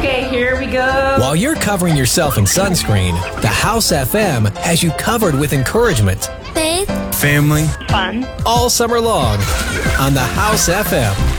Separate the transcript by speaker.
Speaker 1: Okay, here we go.
Speaker 2: While you're covering yourself in sunscreen, the House FM has you covered with encouragement.
Speaker 3: Faith.
Speaker 4: Family.
Speaker 1: Fun.
Speaker 2: All summer long on the House FM.